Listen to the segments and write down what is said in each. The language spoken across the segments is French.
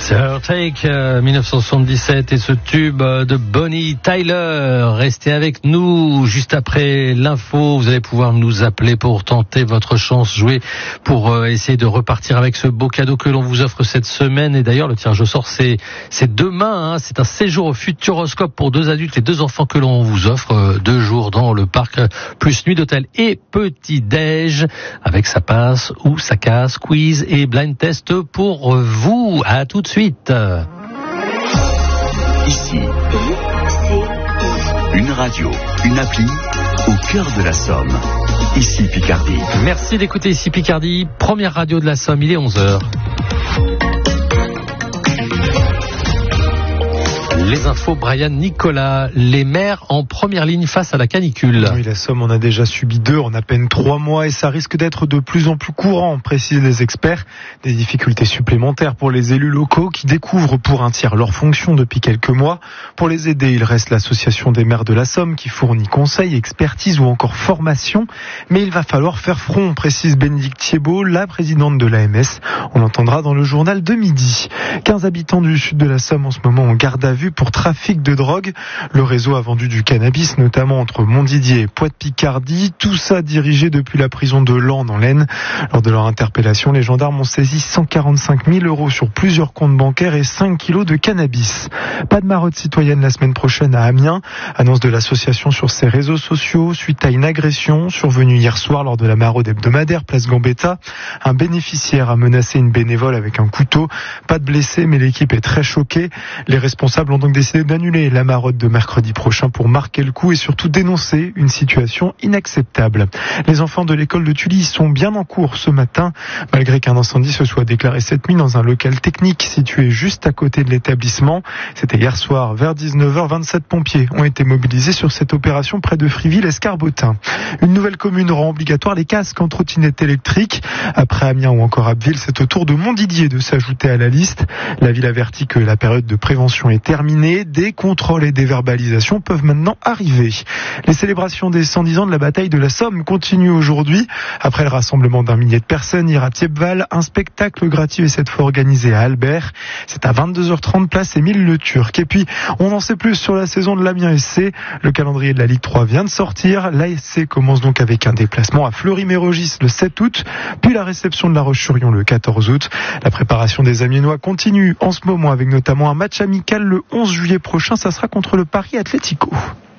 Take 1977 et ce tube de Bonnie Tyler. Restez avec nous juste après l'info. Vous allez pouvoir nous appeler pour tenter votre chance, jouer pour essayer de repartir avec ce beau cadeau que l'on vous offre cette semaine. Et d'ailleurs, le tirage au sort, c'est demain. C'est un séjour au Futuroscope pour 2 adultes et 2 enfants que l'on vous offre. 2 jours dans le parc, plus nuit d'hôtel et petit-déj avec sa passe ou sa casse, quiz et blind test pour vous. À tout de suite. Ici, une radio, une appli au cœur de la Somme. Ici Picardie. Merci d'écouter Ici Picardie, première radio de la Somme, il est 11h. Les infos, Brian Nicolas, les maires en première ligne face à la canicule. Oui, la Somme en a déjà subi 2 en à peine 3 mois et ça risque d'être de plus en plus courant, précisent les experts. Des difficultés supplémentaires pour les élus locaux qui découvrent pour un tiers leurs fonctions depuis quelques mois. Pour les aider, il reste l'association des maires de la Somme qui fournit conseils, expertise ou encore formation. Mais il va falloir faire front, précise Bénédicte Thiebaud, la présidente de l'AMS. On l'entendra dans le journal de midi. 15 habitants du sud de la Somme en ce moment en garde à vue pour trafic de drogue. Le réseau a vendu du cannabis, notamment entre Montdidier et Poix-de-Picardie. Tout ça dirigé depuis la prison de Laon dans l'Aisne. Lors de leur interpellation, les gendarmes ont saisi 145 000 € sur plusieurs comptes bancaires et 5 kilos de cannabis. Pas de maraude citoyenne la semaine prochaine à Amiens. Annonce de l'association sur ses réseaux sociaux suite à une agression survenue hier soir lors de la maraude hebdomadaire place Gambetta. Un bénéficiaire a menacé une bénévole avec un couteau. Pas de blessés, mais l'équipe est très choquée. Les responsables ont donc décidé d'annuler la maraude de mercredi prochain pour marquer le coup et surtout dénoncer une situation inacceptable. Les enfants de l'école de Tully sont bien en cours ce matin, malgré qu'un incendie se soit déclaré cette nuit dans un local technique situé juste à côté de l'établissement. C'était hier soir, vers 19h, 27 pompiers ont été mobilisés sur cette opération près de Friville-Escarbotin. Une nouvelle commune rend obligatoire les casques en trottinette électrique. Après Amiens ou encore Abbeville, c'est au tour de Montdidier de s'ajouter à la liste. La ville avertit que la période de prévention est terminée. Des contrôles et des verbalisations peuvent maintenant arriver. Les célébrations des 110 ans de la bataille de la Somme continuent aujourd'hui. Après le rassemblement d'1 millier de personnes hier à Thiepval, un spectacle gratuit est cette fois organisé à Albert. C'est à 22h30 place Émile Le Turc. Et puis, on en sait plus sur la saison de l'Amiens SC. Le calendrier de la Ligue 3 vient de sortir. L'ASC commence donc avec un déplacement à Fleury-Mérogis le 7 août, puis la réception de La Roche-sur-Yon le 14 août. La préparation des Amiénois continue en ce moment avec notamment un match amical le 11 juillet prochain, ça sera contre le Paris Atlético.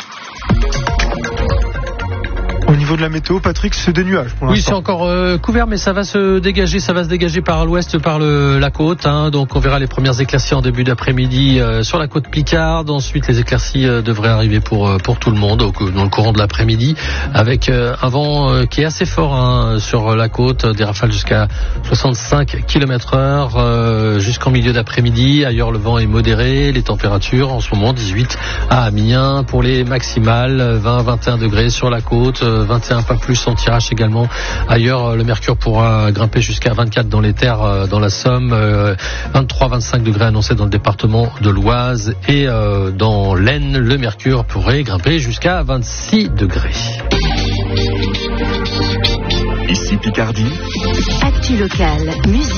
Au niveau de la météo, Patrick, c'est des nuages pour l'instant. Oui, c'est encore couvert, mais ça va se dégager par l'ouest, par la côte. Donc on verra les premières éclaircies en début d'après-midi sur la côte Picarde. Ensuite, les éclaircies devraient arriver pour tout le monde dans le courant de l'après-midi, avec un vent qui est assez fort sur la côte, des rafales jusqu'à 65 km/h jusqu'en milieu d'après-midi. Ailleurs, le vent est modéré. Les températures, en ce moment, 18 à Amiens pour les maximales, 20-21 degrés sur la côte. 21 pas plus en tirage également. Ailleurs, le mercure pourra grimper jusqu'à 24 dans les terres dans la Somme, 23-25 degrés annoncés dans le département de l'Oise et dans l'Aisne, le mercure pourrait grimper jusqu'à 26 degrés. Ici Picardie. Actu locale, musique.